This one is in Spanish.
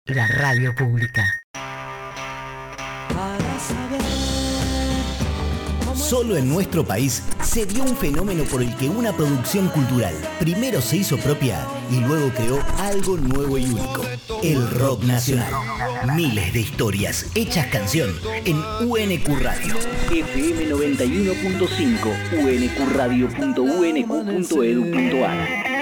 La radio pública. Solo en nuestro país se dio un fenómeno por el que una producción cultural primero se hizo propia y luego creó algo nuevo y único: el rock nacional. Miles de historias hechas canción en UNQ Radio. FM 91.5, uncradio.unq.edu.ar.